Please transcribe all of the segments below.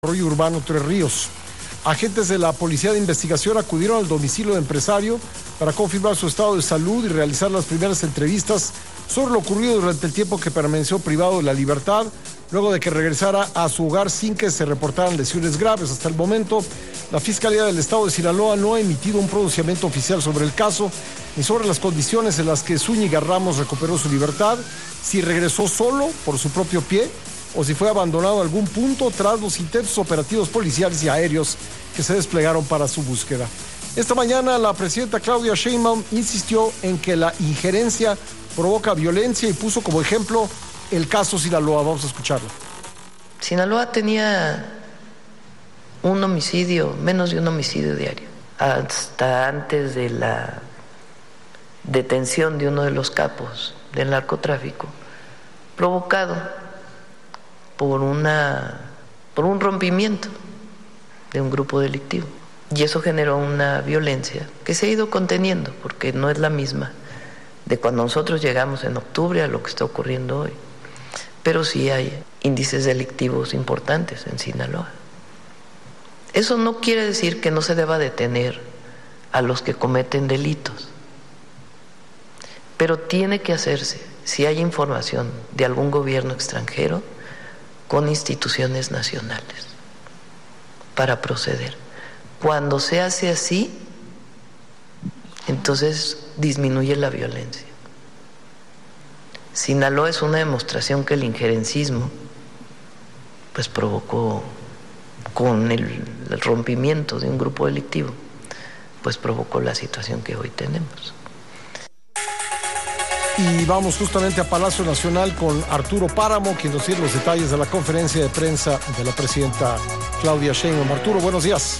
Desarrollo Urbano Tres Ríos. Agentes de la Policía de Investigación acudieron al domicilio del empresario para confirmar su estado de salud y realizar las primeras entrevistas sobre lo ocurrido durante el tiempo que permaneció privado de la libertad, luego de que regresara a su hogar sin que se reportaran lesiones graves. Hasta el momento, la Fiscalía del Estado de Sinaloa no ha emitido un pronunciamiento oficial sobre el caso, ni sobre las condiciones en las que Zúñiga Ramos recuperó su libertad, si regresó solo por su propio pie, o si fue abandonado a algún punto tras los intensos operativos policiales y aéreos que se desplegaron para su búsqueda. Esta mañana la presidenta Claudia Sheinbaum insistió en que la injerencia provoca violencia y puso como ejemplo el caso Sinaloa. Vamos a escucharlo. Sinaloa tenía un homicidio, menos de un homicidio diario, hasta antes de la detención de uno de los capos del narcotráfico, provocado por un rompimiento de un grupo delictivo. Y eso generó una violencia que se ha ido conteniendo, porque no es la misma de cuando nosotros llegamos en octubre a lo que está ocurriendo hoy. Pero sí hay índices delictivos importantes en Sinaloa. Eso no quiere decir que no se deba detener a los que cometen delitos, pero tiene que hacerse, si hay información de algún gobierno extranjero, con instituciones nacionales para proceder. Cuando se hace así, entonces disminuye la violencia. Sinaloa es una demostración que el injerencismo pues provocó, con el rompimiento de un grupo delictivo, pues provocó la situación que hoy tenemos. Y vamos justamente a Palacio Nacional con Arturo Páramo, quien nos tiene los detalles de la conferencia de prensa de la presidenta Claudia Sheinbaum. Arturo, buenos días.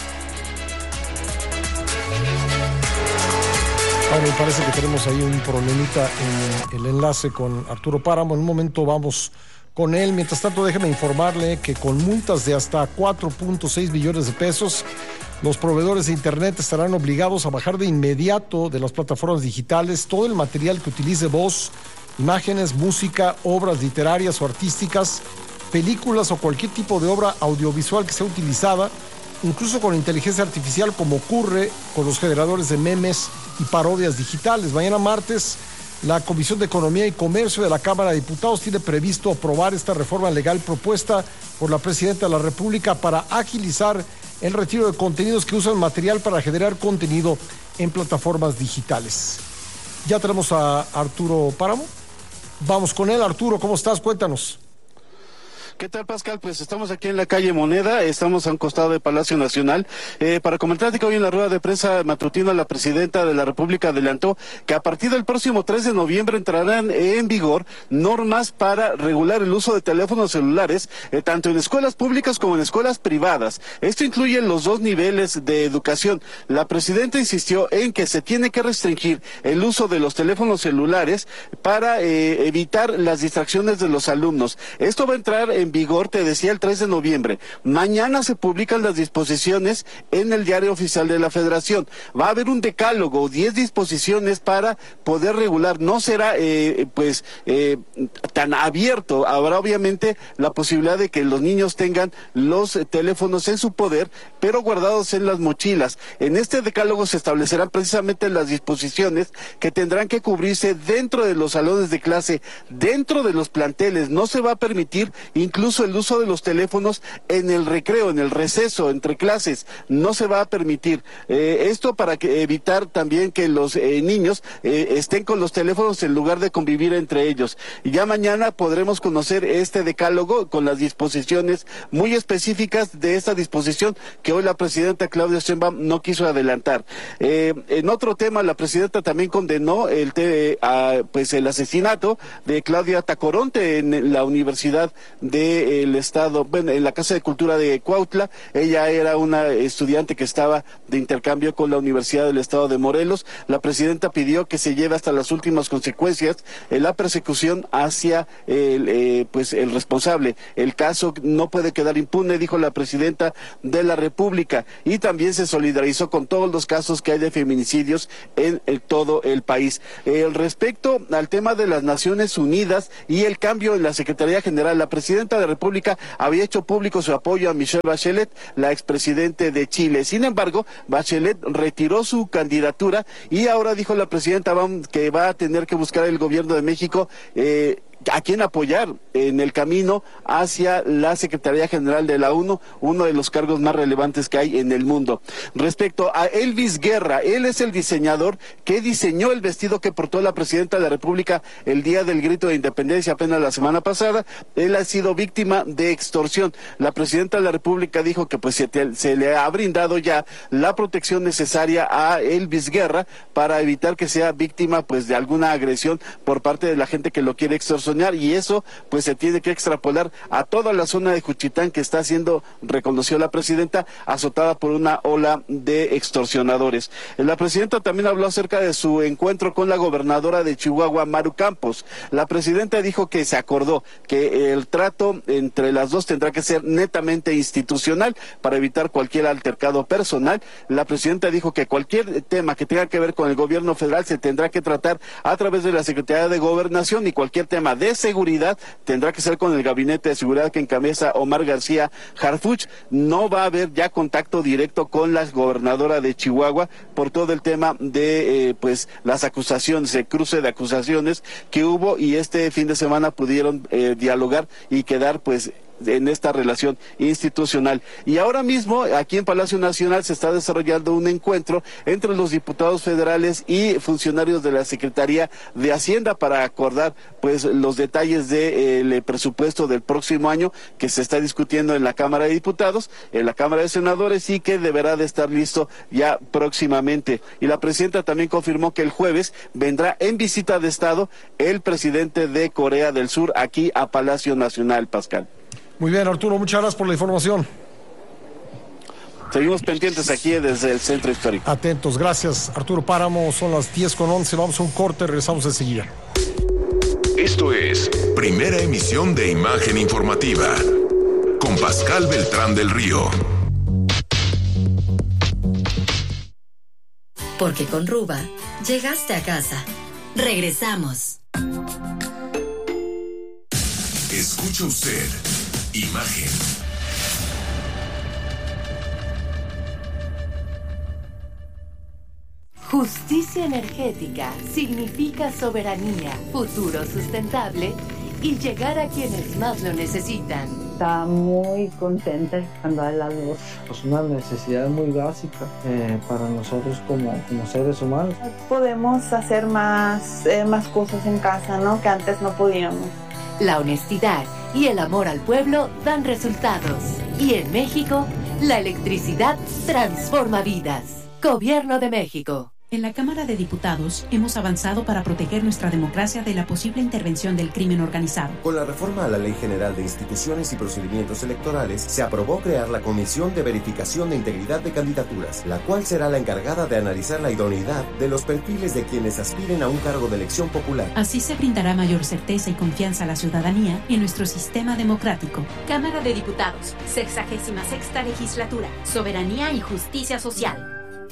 Ahora me parece que tenemos ahí un problemita en el enlace con Arturo Páramo. En un momento vamos con él. Mientras tanto, déjeme informarle que con multas de hasta 4.6 billones de pesos, los proveedores de Internet estarán obligados a bajar de inmediato de las plataformas digitales todo el material que utilice voz, imágenes, música, obras literarias o artísticas, películas o cualquier tipo de obra audiovisual que sea utilizada, incluso con inteligencia artificial, como ocurre con los generadores de memes y parodias digitales. Mañana martes, la Comisión de Economía y Comercio de la Cámara de Diputados tiene previsto aprobar esta reforma legal propuesta por la presidenta de la República para agilizar el retiro de contenidos que usan material para generar contenido en plataformas digitales. Ya tenemos a Arturo Páramo. Vamos con él. Arturo, ¿cómo estás? Cuéntanos. ¿Qué tal, Pascal? Pues estamos aquí en la calle Moneda, estamos a un costado del Palacio Nacional, para comentarte que hoy en la rueda de prensa matutina la presidenta de la República adelantó que a partir del próximo 3 de noviembre entrarán en vigor normas para regular el uso de teléfonos celulares, tanto en escuelas públicas como en escuelas privadas. Esto incluye los dos niveles de educación. La presidenta insistió en que se tiene que restringir el uso de los teléfonos celulares para evitar las distracciones de los alumnos. Esto va a entrar en vigor, te decía, el 3 de noviembre. Mañana se publican las disposiciones en el Diario Oficial de la Federación. Va a haber un decálogo, 10 disposiciones para poder regular. No será tan abierto. Habrá obviamente la posibilidad de que los niños tengan los teléfonos en su poder, pero guardados en las mochilas. En este decálogo se establecerán precisamente las disposiciones que tendrán que cubrirse dentro de los salones de clase, dentro de los planteles. No se va a permitir incluso el uso de los teléfonos en el recreo, en el receso, entre clases, no se va a permitir. Esto para evitar también que los niños estén con los teléfonos en lugar de convivir entre ellos. Y ya mañana podremos conocer este decálogo con las disposiciones muy específicas de esta disposición que hoy la presidenta Claudia Sheinbaum no quiso adelantar. En otro tema, la presidenta también condenó el asesinato de Claudia Tacoronte en la Universidad del Estado, en la Casa de Cultura de Cuautla. Ella era una estudiante que estaba de intercambio con la Universidad del Estado de Morelos. La presidenta pidió que se lleve hasta las últimas consecuencias la persecución hacia el responsable. El caso no puede quedar impune, dijo la presidenta de la República, y también se solidarizó con todos los casos que hay de feminicidios en todo el país. Respecto al tema de las Naciones Unidas y el cambio en la Secretaría General, la presidenta presidenta de la República había hecho público su apoyo a Michelle Bachelet, la expresidente de Chile. Sin embargo, Bachelet retiró su candidatura y ahora dijo la presidenta que va a tener que buscar el gobierno de México a quién apoyar en el camino hacia la Secretaría General de la ONU, uno de los cargos más relevantes que hay en el mundo. Respecto a Elvis Guerra, él es el diseñador que diseñó el vestido que portó la presidenta de la República el día del grito de independencia apenas la semana pasada. Él ha sido víctima de extorsión. La presidenta de la República dijo que pues se le ha brindado ya la protección necesaria a Elvis Guerra para evitar que sea víctima pues de alguna agresión por parte de la gente que lo quiere extorsionar, y eso pues se tiene que extrapolar a toda la zona de Juchitán que está siendo, reconoció la presidenta, azotada por una ola de extorsionadores. La presidenta también habló acerca de su encuentro con la gobernadora de Chihuahua, Maru Campos. La presidenta dijo que se acordó que el trato entre las dos tendrá que ser netamente institucional para evitar cualquier altercado personal. La presidenta dijo que cualquier tema que tenga que ver con el gobierno federal se tendrá que tratar a través de la Secretaría de Gobernación, y cualquier tema de seguridad tendrá que ser con el gabinete de seguridad que encabeza Omar García Harfuch. No va a haber ya contacto directo con la gobernadora de Chihuahua por todo el tema de pues las acusaciones, el cruce de acusaciones que hubo, y este fin de semana pudieron dialogar y quedar pues en esta relación institucional. Y ahora mismo aquí en Palacio Nacional se está desarrollando un encuentro entre los diputados federales y funcionarios de la Secretaría de Hacienda para acordar pues los detalles del presupuesto del próximo año, que se está discutiendo en la Cámara de Diputados, en la Cámara de Senadores, y que deberá de estar listo ya próximamente. Y la presidenta también confirmó que el jueves vendrá en visita de Estado el presidente de Corea del Sur aquí a Palacio Nacional, Pascal. Muy bien, Arturo, muchas gracias por la información. Seguimos pendientes aquí desde el Centro Histórico. Atentos, gracias, Arturo Páramo. Son las 10:11, vamos a un corte, regresamos enseguida. Esto es Primera Emisión de Imagen Informativa, con Pascal Beltrán del Río. Porque con Ruba llegaste a casa. Regresamos. Escucha usted Imagen. Justicia energética significa soberanía, futuro sustentable y llegar a quienes más lo necesitan. Está muy contenta cuando hay la luz. Es una necesidad muy básica para nosotros como seres humanos. Podemos hacer más cosas en casa, ¿no? Que antes no podíamos. La honestidad y el amor al pueblo dan resultados. Y en México, la electricidad transforma vidas. Gobierno de México. En la Cámara de Diputados hemos avanzado para proteger nuestra democracia de la posible intervención del crimen organizado. Con la reforma a la Ley General de Instituciones y Procedimientos Electorales, se aprobó crear la Comisión de Verificación de Integridad de Candidaturas, la cual será la encargada de analizar la idoneidad de los perfiles de quienes aspiren a un cargo de elección popular. Así se brindará mayor certeza y confianza a la ciudadanía en nuestro sistema democrático. Cámara de Diputados, 66ª Legislatura, Soberanía y Justicia Social.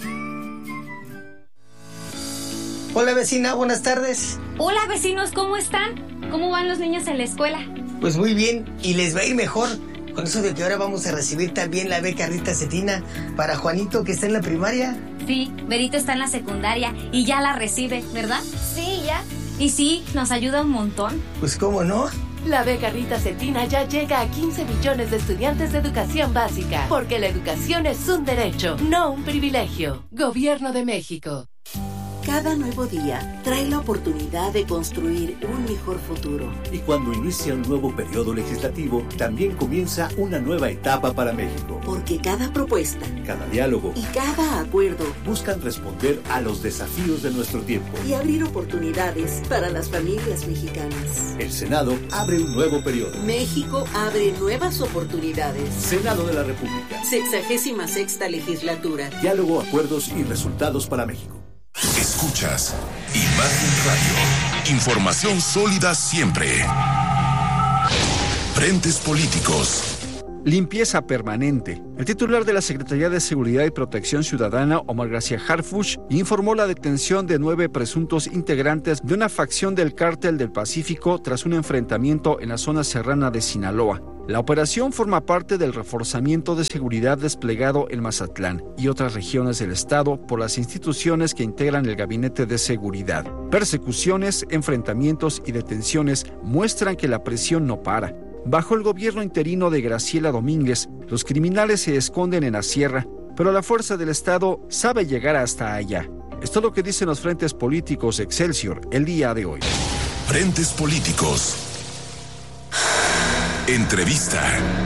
Hola vecina, buenas tardes. Hola vecinos, ¿cómo están? ¿Cómo van los niños en la escuela? Pues muy bien, y les va a ir mejor con eso de que ahora vamos a recibir también la beca Rita Cetina para Juanito, que está en la primaria. Sí, Berito está en la secundaria y ya la recibe, ¿verdad? Sí, ya. Y sí, nos ayuda un montón. Pues cómo no. La beca Rita Cetina ya llega a 15 millones de estudiantes de educación básica, porque la educación es un derecho, no un privilegio. Gobierno de México. Cada nuevo día trae la oportunidad de construir un mejor futuro. Y cuando inicia un nuevo periodo legislativo, también comienza una nueva etapa para México. Porque cada propuesta, cada diálogo y cada acuerdo buscan responder a los desafíos de nuestro tiempo y abrir oportunidades para las familias mexicanas. El Senado abre un nuevo periodo. México abre nuevas oportunidades. Senado de la República. 66ª Legislatura. Diálogo, acuerdos y resultados para México. Escuchas Imagen Radio. Información sólida siempre. Frentes políticos. limpieza permanente. El titular de la Secretaría de Seguridad y Protección Ciudadana, Omar García Harfuch, informó la detención de 9 presuntos integrantes de una facción del Cártel del Pacífico tras un enfrentamiento en la zona serrana de Sinaloa. La operación forma parte del reforzamiento de seguridad desplegado en Mazatlán y otras regiones del estado por las instituciones que integran el Gabinete de Seguridad. Persecuciones, enfrentamientos y detenciones muestran que la presión no para. Bajo el gobierno interino de Graciela Domínguez, los criminales se esconden en la sierra, pero la fuerza del Estado sabe llegar hasta allá. Esto es lo que dicen los frentes políticos Excelsior el día de hoy. Frentes políticos. Entrevista.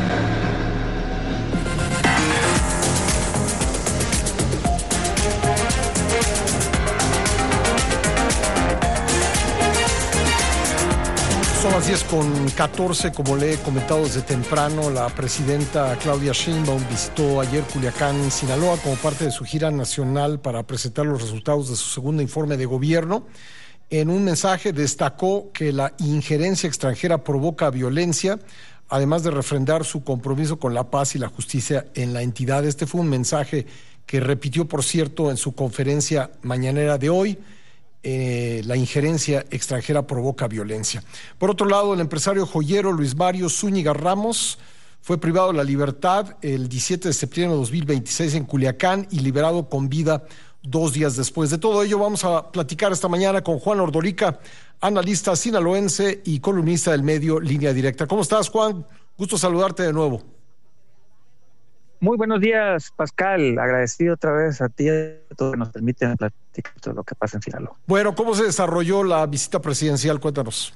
Son las 10:14, como le he comentado desde temprano, la presidenta Claudia Sheinbaum visitó ayer Culiacán, Sinaloa, como parte de su gira nacional para presentar los resultados de su segundo informe de gobierno. En un mensaje destacó que la injerencia extranjera provoca violencia, además de refrendar su compromiso con la paz y la justicia en la entidad. Este fue un mensaje que repitió, por cierto, en su conferencia mañanera de hoy. La injerencia extranjera provoca violencia. Por otro lado, el empresario joyero Luis Mario Zúñiga Ramos fue privado de la libertad el 17 de septiembre de 2026 en Culiacán y liberado con vida 2 días después. De todo ello vamos a platicar esta mañana con Juan Ordorica, analista sinaloense y columnista del medio Línea Directa. ¿Cómo estás, Juan? Gusto saludarte de nuevo. Muy buenos días, Pascal. Agradecido otra vez a ti y a todos que nos permiten platicar todo lo que pasa en Sinaloa. Bueno, ¿cómo se desarrolló la visita presidencial? Cuéntanos.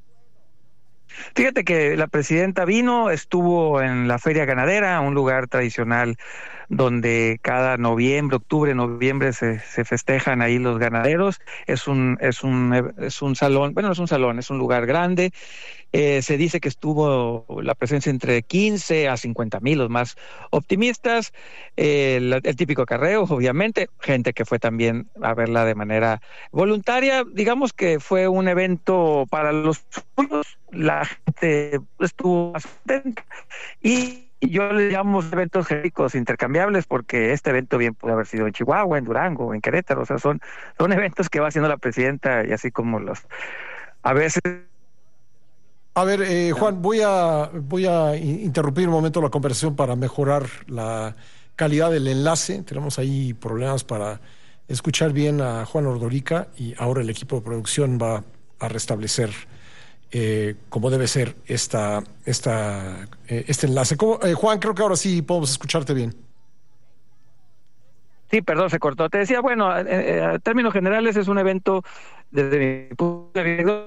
Fíjate que la presidenta estuvo en la Feria Ganadera, un lugar tradicional donde cada octubre, noviembre se festejan ahí los ganaderos. Es un salón, bueno, no es un salón, es un lugar grande. Se dice que estuvo la presencia entre 15 a 50,000, los más optimistas. El típico acarreo, obviamente, gente que fue también a verla de manera voluntaria. Digamos que fue un evento para los suyos. La gente estuvo bastante y yo le llamo eventos genéricos intercambiables porque este evento bien puede haber sido en Chihuahua, en Durango, en Querétaro. O sea, son eventos que va haciendo la presidenta y así como a veces. A ver, Juan, voy a interrumpir un momento la conversación para mejorar la calidad del enlace. Tenemos ahí problemas para escuchar bien a Juan Ordorica y ahora el equipo de producción va a restablecer como debe ser este enlace. Juan, creo que ahora sí podemos escucharte bien. Sí, perdón, se cortó. Te decía, bueno, en términos generales es un evento desde mi punto de vista.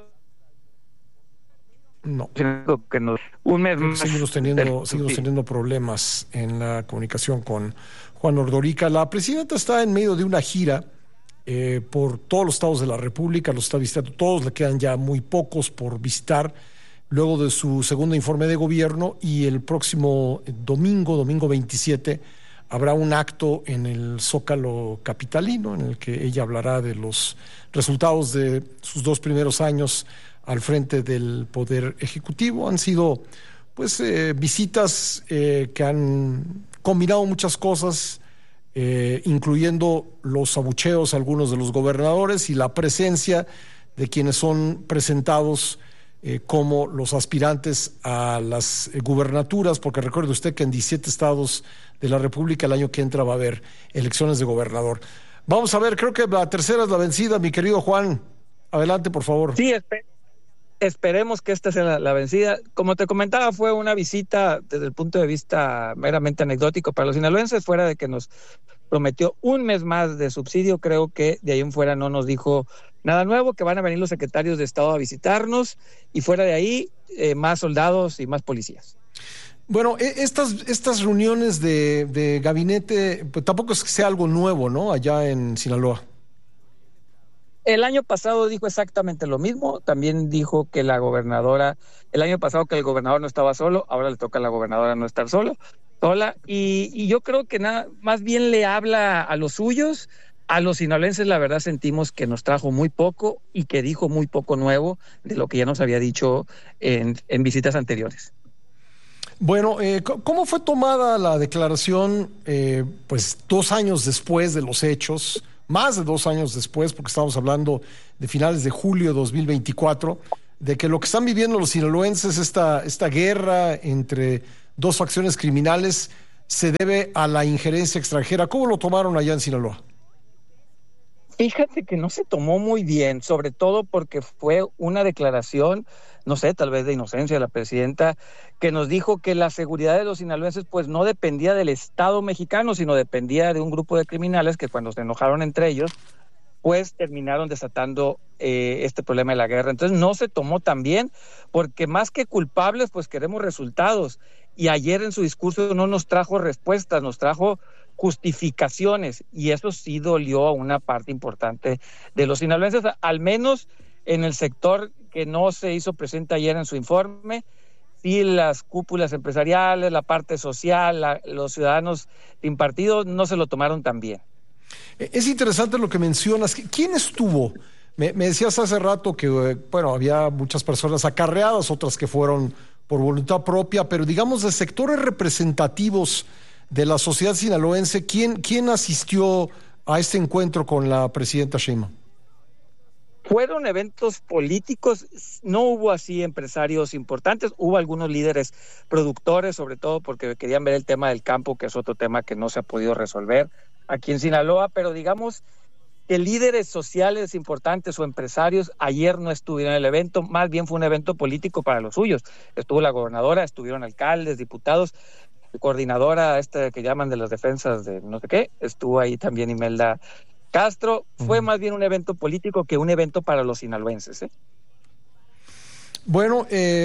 No. Un mes más. Seguimos teniendo problemas en la comunicación con Juan Ordorica. La presidenta está en medio de una gira por todos los estados de la República, los está visitando todos, le quedan ya muy pocos por visitar luego de su segundo informe de gobierno, y el próximo domingo 27, habrá un acto en el Zócalo capitalino en el que ella hablará de los resultados de sus 2 primeros años al frente del Poder Ejecutivo. Han sido visitas que han combinado muchas cosas, incluyendo los abucheos a algunos de los gobernadores y la presencia de quienes son presentados como los aspirantes a las gubernaturas, porque recuerde usted que en 17 estados de la República el año que entra va a haber elecciones de gobernador. Vamos a ver, creo que la tercera es la vencida, mi querido Juan. Adelante, por favor. Sí, esperemos que esta sea la vencida. Como te comentaba, fue una visita desde el punto de vista meramente anecdótico para los sinaloenses, fuera de que nos prometió un mes más de subsidio. Creo que de ahí en fuera no nos dijo nada nuevo, que van a venir los secretarios de Estado a visitarnos, y fuera de ahí más soldados y más policías. Bueno, estas reuniones de gabinete, pues tampoco es que sea algo nuevo, ¿no? Allá en Sinaloa. El año pasado dijo exactamente lo mismo. También dijo que el año pasado que el gobernador no estaba solo, ahora le toca a la gobernadora no estar sola. Y yo creo que más bien le habla a los suyos. A los sinaloenses, la verdad, sentimos que nos trajo muy poco y que dijo muy poco nuevo de lo que ya nos había dicho en visitas anteriores. Bueno, ¿cómo fue tomada la declaración, pues 2 años después de los hechos, más de 2 años después, porque estamos hablando de finales de julio de 2024, de que lo que están viviendo los sinaloenses, esta guerra entre 2 facciones criminales, se debe a la injerencia extranjera? ¿Cómo lo tomaron allá en Sinaloa? Fíjate que no se tomó muy bien, sobre todo porque fue una declaración, no sé, tal vez de inocencia de la presidenta, que nos dijo que la seguridad de los sinaloenses pues no dependía del Estado mexicano, sino dependía de un grupo de criminales que cuando se enojaron entre ellos, pues terminaron desatando este problema de la guerra. Entonces no se tomó tan bien, porque más que culpables, pues queremos resultados. Y ayer en su discurso no nos trajo respuestas, nos trajo justificaciones, y eso sí dolió a una parte importante de los sinaloenses, al menos en el sector que no se hizo presente ayer en su informe. Sí, las cúpulas empresariales, la parte social, los ciudadanos sin partido no se lo tomaron tan bien. Es interesante lo que mencionas. ¿Quién estuvo? Me decías hace rato que, bueno, había muchas personas acarreadas, otras que fueron por voluntad propia, pero digamos de sectores representativos de la sociedad sinaloense, ¿quién asistió a este encuentro con la presidenta Sheinbaum? Fueron eventos políticos, no hubo así empresarios importantes, hubo algunos líderes productores, sobre todo porque querían ver el tema del campo, que es otro tema que no se ha podido resolver aquí en Sinaloa, pero digamos que líderes sociales importantes o empresarios ayer no estuvieron en el evento, más bien fue un evento político para los suyos. Estuvo la gobernadora, estuvieron alcaldes, diputados, coordinadora que llaman de las defensas de no sé qué, estuvo ahí también Imelda Castro. Fue más bien un evento político que un evento para los sinaloenses. Bueno,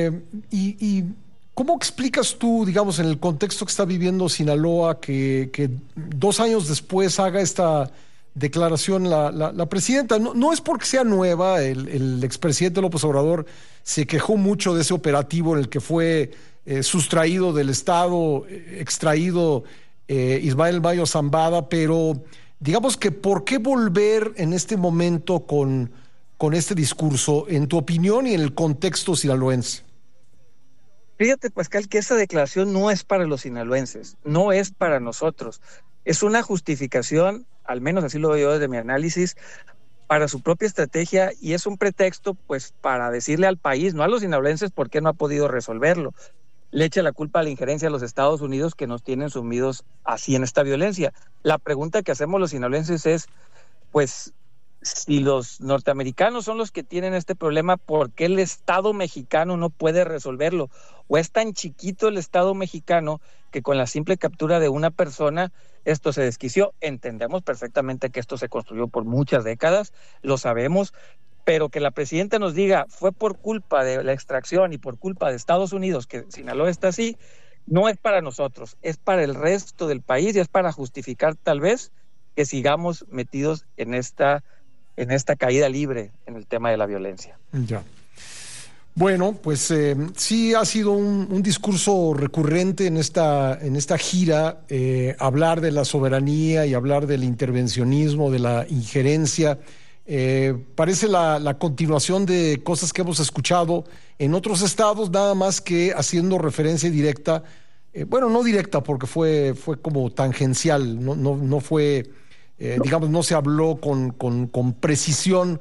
y ¿cómo explicas tú, digamos, en el contexto que está viviendo Sinaloa, que 2 años después haga esta declaración la presidenta? No es porque sea nueva, el expresidente López Obrador se quejó mucho de ese operativo en el que fue sustraído del Estado, extraído Ismael Mayo Zambada, pero digamos que ¿por qué volver en este momento con este discurso, en tu opinión y en el contexto sinaloense? Fíjate, Pascal, que esa declaración no es para los sinaloenses, no es para nosotros. Es una justificación, al menos así lo veo yo desde mi análisis, para su propia estrategia, y es un pretexto pues para decirle al país, no a los sinaloenses, por qué no ha podido resolverlo. Le echa la culpa a la injerencia de los Estados Unidos que nos tienen sumidos así en esta violencia. La pregunta que hacemos los sinaloenses es, pues, si los norteamericanos son los que tienen este problema, ¿por qué el Estado mexicano no puede resolverlo? ¿O es tan chiquito el Estado mexicano que con la simple captura de una persona esto se desquició? Entendemos perfectamente que esto se construyó por muchas décadas, lo sabemos, pero que la presidenta nos diga fue por culpa de la extracción y por culpa de Estados Unidos que Sinaloa está así, no es para nosotros, es para el resto del país y es para justificar tal vez que sigamos metidos en esta caída libre en el tema de la violencia. Ya. Bueno, pues sí ha sido un discurso recurrente en esta gira, hablar de la soberanía y hablar del intervencionismo, de la injerencia. Parece la continuación de cosas que hemos escuchado en otros estados, nada más que haciendo referencia directa, bueno, no directa porque fue como tangencial, no fue, digamos, no se habló con precisión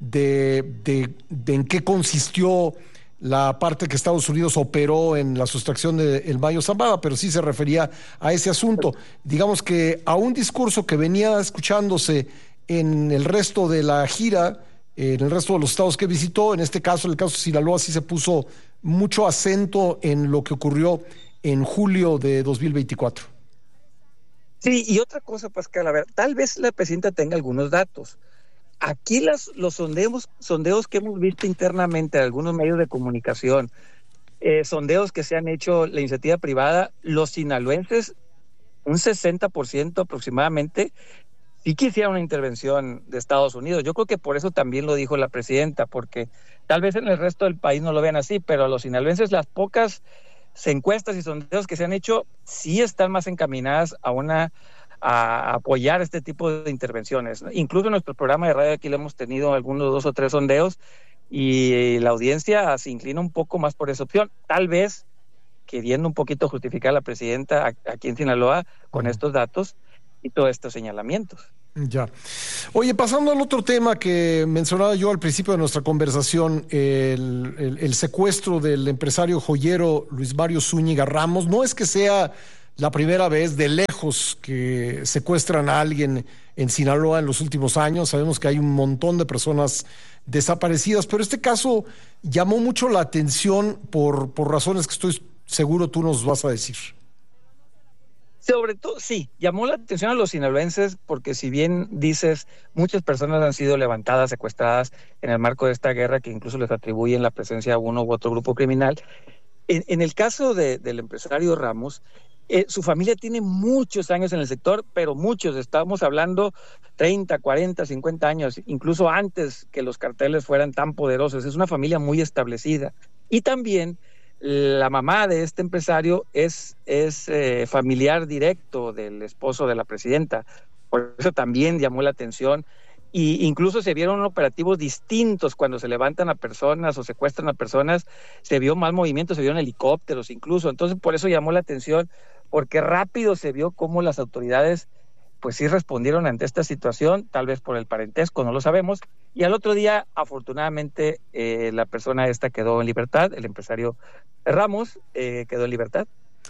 de en qué consistió la parte que Estados Unidos operó en la sustracción del Mayo Zambada, pero sí se refería a ese asunto. Digamos que a un discurso que venía escuchándose en el resto de la gira, en el resto de los estados que visitó, en este caso, en el caso de Sinaloa, sí se puso mucho acento en lo que ocurrió en julio de 2024. Sí, y otra cosa, Pascal, a ver, tal vez la presidenta tenga algunos datos. Aquí los sondeos que hemos visto internamente de algunos medios de comunicación, sondeos que se han hecho la iniciativa privada, los sinaloenses, un 60% aproximadamente, sí quisiera una intervención de Estados Unidos. Yo creo que por eso también lo dijo la presidenta, porque tal vez en el resto del país no lo vean así, pero a los sinaloenses las pocas encuestas y sondeos que se han hecho sí están más encaminadas a apoyar este tipo de intervenciones. Incluso en nuestro programa de radio aquí le hemos tenido algunos 2 o 3 sondeos y la audiencia se inclina un poco más por esa opción. Tal vez queriendo un poquito justificar a la presidenta aquí en Sinaloa con estos datos y todos estos señalamientos. Ya. Oye, pasando al otro tema que mencionaba yo al principio de nuestra conversación, el secuestro del empresario joyero Luis Mario Zúñiga Ramos. No es que sea la primera vez de lejos que secuestran a alguien en Sinaloa en los últimos años. Sabemos que hay un montón de personas desaparecidas, pero este caso llamó mucho la atención por razones que estoy seguro tú nos vas a decir. Sobre todo, sí, llamó la atención a los sinaloenses porque si bien dices, muchas personas han sido levantadas, secuestradas en el marco de esta guerra que incluso les atribuyen la presencia de uno u otro grupo criminal. En el caso del empresario Ramos, su familia tiene muchos años en el sector, pero muchos, estamos hablando 30, 40, 50 años, incluso antes que los carteles fueran tan poderosos. Es una familia muy establecida. Y también la mamá de este empresario es familiar directo del esposo de la presidenta. Por eso también llamó la atención. Y incluso se vieron operativos distintos cuando se levantan a personas o secuestran a personas. Se vio más movimiento, se vieron helicópteros incluso. Entonces, por eso llamó la atención, porque rápido se vio cómo las autoridades pues sí respondieron ante esta situación, tal vez por el parentesco, no lo sabemos, y al otro día, afortunadamente, la persona esta quedó en libertad, el empresario Ramos quedó en libertad.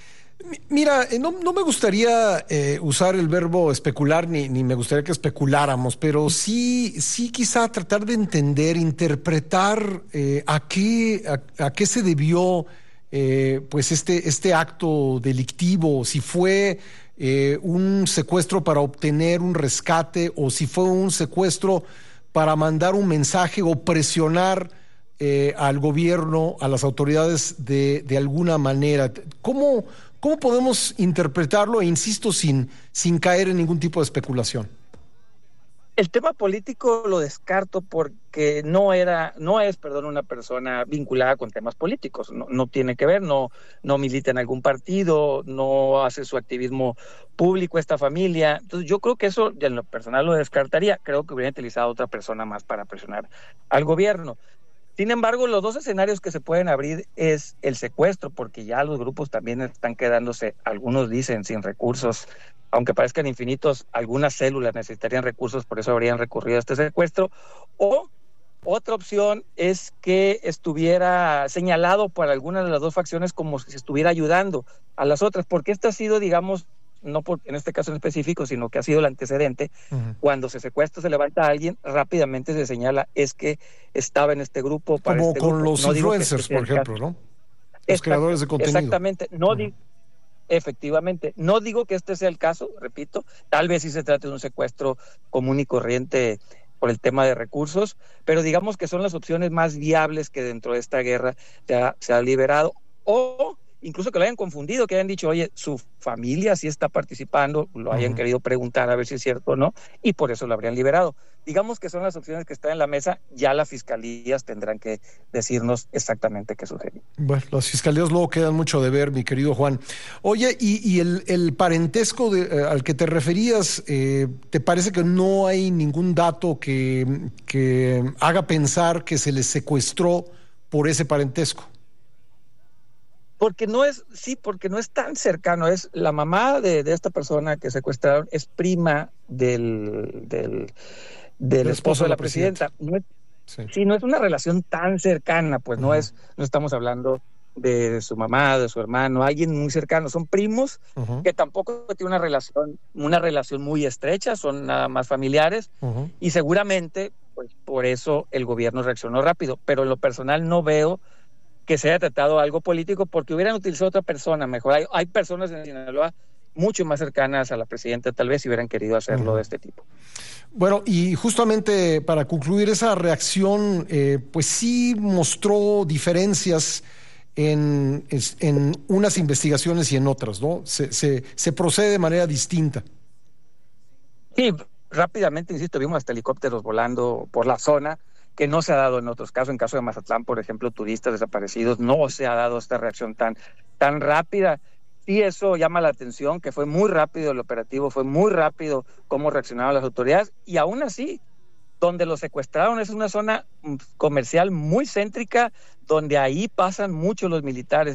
Mira, no me gustaría usar el verbo especular, ni me gustaría que especuláramos, pero sí quizá tratar de entender, interpretar a qué se debió pues este acto delictivo, si fue un secuestro para obtener un rescate o si fue un secuestro para mandar un mensaje o presionar al gobierno, a las autoridades de alguna manera. ¿Cómo podemos interpretarlo? E insisto, sin caer en ningún tipo de especulación. El tema político lo descarto porque no es una persona vinculada con temas políticos, no tiene que ver, no milita en algún partido, no hace su activismo público esta familia. Entonces yo creo que eso en lo personal lo descartaría, creo que hubiera utilizado a otra persona más para presionar al gobierno. Sin embargo, los dos escenarios que se pueden abrir es el secuestro, porque ya los grupos también están quedándose, algunos dicen, sin recursos, aunque parezcan infinitos, algunas células necesitarían recursos, por eso habrían recurrido a este secuestro. O otra opción es que estuviera señalado por alguna de las dos facciones como si estuviera ayudando a las otras, porque esta ha sido, digamos, no en este caso en específico, sino que ha sido el antecedente. Uh-huh. Cuando se secuestra, se levanta a alguien, rápidamente se señala, es que estaba en este grupo. Para como este con grupo. los influencers, por ejemplo, ¿no? Los creadores de contenido. Exactamente. Efectivamente. No digo que este sea el caso, repito, tal vez sí se trate de un secuestro común y corriente por el tema de recursos, pero digamos que son las opciones más viables que dentro de esta guerra se ha liberado, o incluso que lo hayan confundido, que hayan dicho, oye, su familia sí está participando, lo hayan querido preguntar a ver si es cierto o no, y por eso lo habrían liberado. Digamos que son las opciones que están en la mesa, ya las fiscalías tendrán que decirnos exactamente qué sucedió. Bueno, las fiscalías luego quedan mucho de ver, mi querido Juan. Oye, y el parentesco al que te referías, ¿te parece que no hay ningún dato que haga pensar que se les secuestró por ese parentesco? Porque no es tan cercano. Es la mamá de esta persona que secuestraron, es prima del esposo de la presidenta. No es una relación tan cercana, pues no estamos hablando de su mamá, de su hermano, alguien muy cercano. Son primos que tampoco tienen una relación muy estrecha, son nada más familiares, y seguramente pues por eso el gobierno reaccionó rápido. Pero en lo personal no veo que se haya tratado algo político, porque hubieran utilizado otra persona mejor. Hay personas en Sinaloa mucho más cercanas a la presidenta, tal vez si hubieran querido hacerlo de este tipo. Bueno, y justamente para concluir, esa reacción pues sí mostró diferencias en unas investigaciones y en otras, ¿no? Se procede de manera distinta. Sí, rápidamente, insisto, vimos hasta helicópteros volando por la zona, que no se ha dado en otros casos. En caso de Mazatlán, por ejemplo, turistas desaparecidos, no se ha dado esta reacción tan rápida. Sí, eso llama la atención, que fue muy rápido el operativo, fue muy rápido cómo reaccionaron las autoridades, y aún así, donde lo secuestraron es una zona comercial muy céntrica, donde ahí pasan mucho los militares.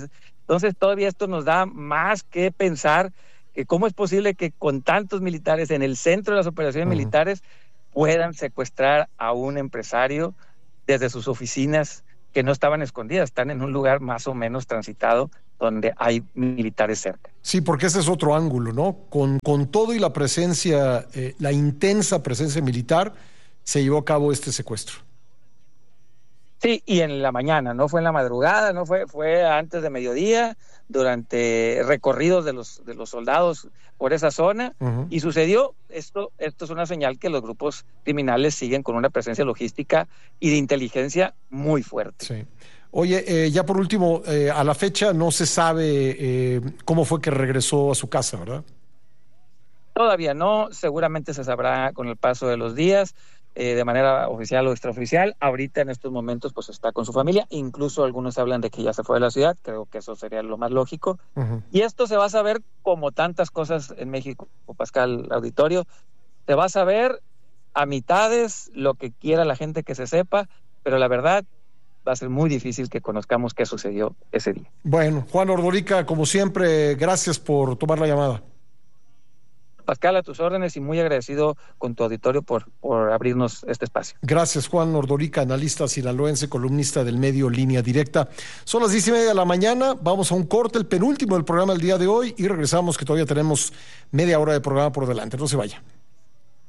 Entonces todavía esto nos da más que pensar que cómo es posible que con tantos militares en el centro de las operaciones militares puedan secuestrar a un empresario desde sus oficinas que no estaban escondidas, están en un lugar más o menos transitado donde hay militares cerca. Sí, porque ese es otro ángulo, ¿no? Con todo y la presencia, la intensa presencia militar, se llevó a cabo este secuestro. Sí, y en la mañana, no fue en la madrugada, no fue antes de mediodía, durante recorridos de los soldados por esa zona, y sucedió esto es una señal que los grupos criminales siguen con una presencia logística y de inteligencia muy fuerte. Sí. Oye, ya por último, a la fecha no se sabe cómo fue que regresó a su casa, ¿verdad? Todavía no, seguramente se sabrá con el paso de los días, de manera oficial o extraoficial. Ahorita en estos momentos pues está con su familia, incluso algunos hablan de que ya se fue de la ciudad, creo que eso sería lo más lógico. Y esto se va a saber como tantas cosas en México, Pascal, auditorio, se va a saber a mitades lo que quiera la gente que se sepa, pero la verdad va a ser muy difícil que conozcamos qué sucedió ese día. Bueno, Juan Ordorica, como siempre, gracias por tomar la llamada. Pascal, a tus órdenes y muy agradecido con tu auditorio por abrirnos este espacio. Gracias, Juan Ordorica, analista sinaloense, columnista del medio Línea Directa. Son las 10:30 de la mañana, vamos a un corte, el penúltimo del programa del día de hoy, y regresamos, que todavía tenemos media hora de programa por delante. No se vaya.